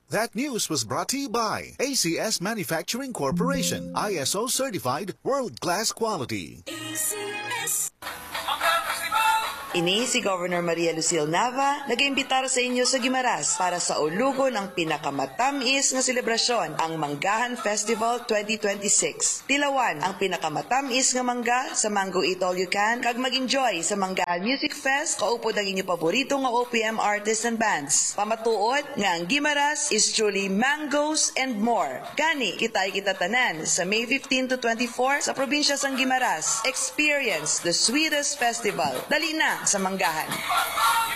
That news was brought to you by ACS Manufacturing Corporation, ISO certified world-class quality. ACS. Ini si Governor Maria Lucille Nava nag-iimbitar sa inyo sa Guimaras para sa ulugo ng pinakamatamis na selebrasyon, ang Manggahan Festival 2026. Tilawan ang pinakamatamis nga mangga sa Mango Eat All You Can kag mag-enjoy sa Manggahan Music Fest kaupod ang inyo paborito nga OPM artists and bands. Pamatuod nga ang Guimaras is truly mangoes and more. Gani kita tanan sa May 15 to 24 sa probinsya sang Guimaras. Experience the sweetest festival. Dali na sa Manggahan.